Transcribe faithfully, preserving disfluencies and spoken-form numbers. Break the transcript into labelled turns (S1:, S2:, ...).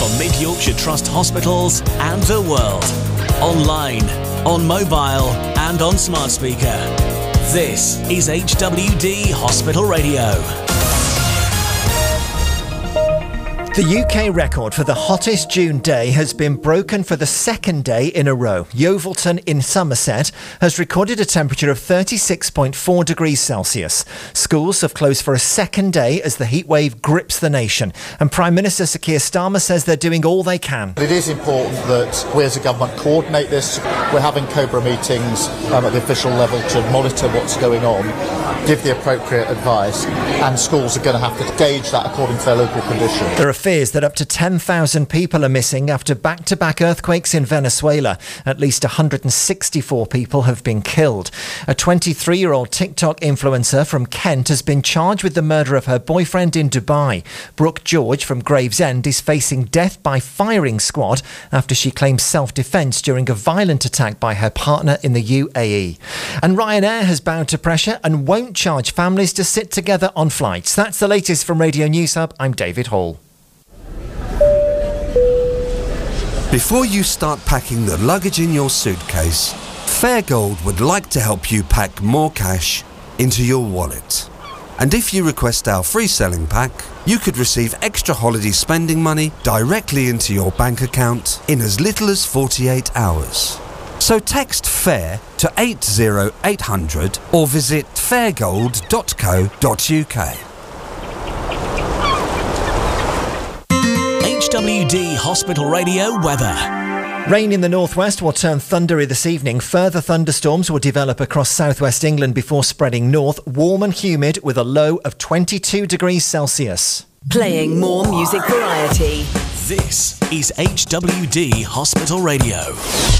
S1: from Mid Yorkshire Trust hospitals and the world. Online, on mobile and on smart speaker. This is H W D Hospital Radio.
S2: The U K record for the hottest June day has been broken for the second day in a row. Yeovilton in Somerset has recorded a temperature of thirty-six point four degrees Celsius. Schools have closed for a second day as the heatwave grips the nation. And Prime Minister Sir Keir Starmer says they're doing all they can.
S3: It is important that we as a government coordinate this. We're having COBRA meetings um, at the official level to monitor what's going on, give the appropriate advice, and schools are going to have to gauge that according to their local conditions.
S2: There are fears that up to ten thousand people are missing after back-to-back earthquakes in Venezuela. At least one hundred sixty-four people have been killed. A twenty-three-year-old TikTok influencer from Kent has been charged with the murder of her boyfriend in Dubai. Brooke George from Gravesend is facing death by firing squad after she claims self-defence during a violent attack by her partner in the U A E. And Ryanair has bowed to pressure and won't charge families to sit together on flights. That's the latest from Radio News Hub. I'm David Hall.
S4: Before you start packing the luggage in your suitcase, Fairgold would like to help you pack more cash into your wallet. And if you request our free selling pack, you could receive extra holiday spending money directly into your bank account in as little as forty-eight hours. So text FAIR to eight zero eight hundred or visit fairgold dot co dot U K.
S1: H W D Hospital Radio weather.
S2: Rain in the northwest will turn thundery this evening. Further thunderstorms will develop across southwest England before spreading north. Warm and humid with a low of twenty-two degrees Celsius.
S5: Playing more music variety.
S1: This is H W D Hospital Radio.